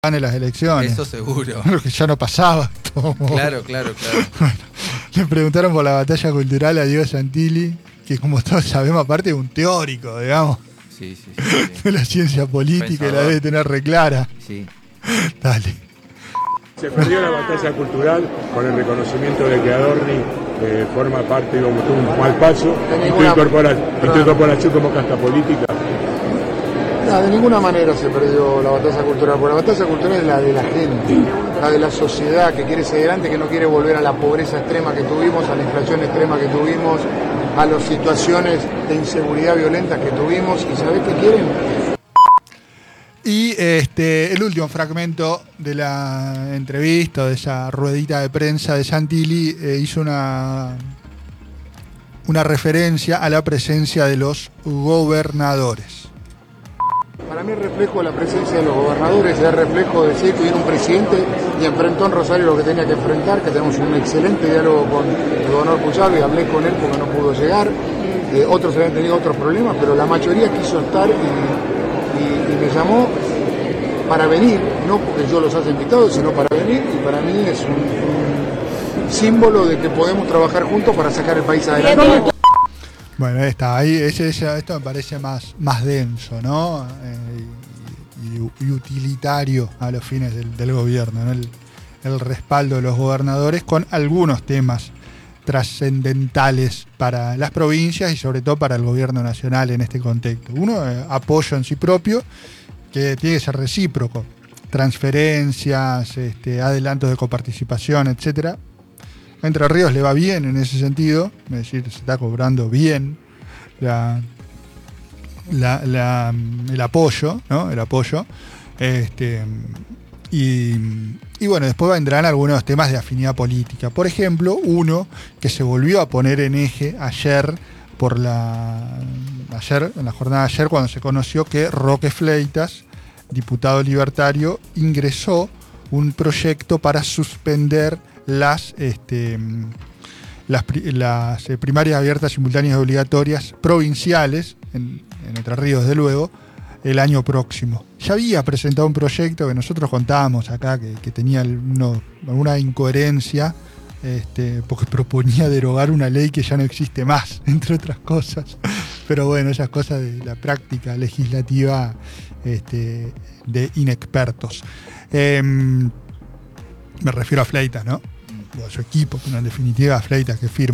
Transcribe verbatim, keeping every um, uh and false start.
gane las elecciones. Eso seguro. Lo que ya no pasaba. Como... Claro, claro, claro. Bueno, le preguntaron por la batalla cultural a Diego Santilli, que como todos sabemos, aparte es un teórico, digamos, Sí, sí, sí. sí. de la ciencia política, y la Pensador. debe tener reclara. Sí. Dale. Se perdió la batalla cultural con el reconocimiento de que Adorni eh, forma parte, digamos, tuvo un mal paso y tu, incorpora, y tu incorporación como casta política. No, de ninguna manera se perdió la batalla cultural, porque la batalla cultural es la de la gente, la de la sociedad que quiere seguir adelante, que no quiere volver a la pobreza extrema que tuvimos, a la inflación extrema que tuvimos, a las situaciones de inseguridad violenta que tuvimos. ¿Y sabés qué quieren? Y este, el último fragmento de la entrevista, de esa ruedita de prensa de Santilli, eh, hizo una, una referencia a la presencia de los gobernadores. Para mí el reflejo de la presencia de los gobernadores es el reflejo de decir que viene un presidente y enfrentó en Rosario lo que tenía que enfrentar, que tenemos un excelente diálogo con el gobernador Pujol, y hablé con él porque no pudo llegar. Eh, otros habían tenido otros problemas, pero la mayoría quiso estar y, y, y me llamó para venir, no porque yo los haya invitado, sino para venir, y para mí es un, un símbolo de que podemos trabajar juntos para sacar el país adelante. Bueno, ahí está, ahí ese, ese, esto me parece más, más denso, ¿no? Eh, y, y utilitario a los fines del, del gobierno, ¿no? El, el respaldo de los gobernadores con algunos temas trascendentales para las provincias y sobre todo para el gobierno nacional en este contexto. Uno, eh, apoyo en sí propio, que tiene que ser recíproco, transferencias, este, adelantos de coparticipación, etcétera. Entre Ríos le va bien en ese sentido, es decir, se está cobrando bien la, la, la, el apoyo, ¿no? El apoyo. Este, y, y bueno, después vendrán algunos temas de afinidad política. Por ejemplo, uno que se volvió a poner en eje ayer, por la ayer, en la jornada de ayer, cuando se conoció que Roque Fleitas, diputado libertario, ingresó un proyecto para suspender las, este, las, las eh, primarias abiertas, simultáneas y obligatorias provinciales, en, en Entre Ríos desde luego, el año próximo. Ya había presentado un proyecto que nosotros contábamos acá, que, que tenía uno, una incoherencia, este, porque proponía derogar una ley que ya no existe más, entre otras cosas. Pero bueno, esas cosas de la práctica legislativa, este, de inexpertos. Eh, me refiero a Fleitas, ¿no? O a su equipo, pero en definitiva a Fleitas, que firma.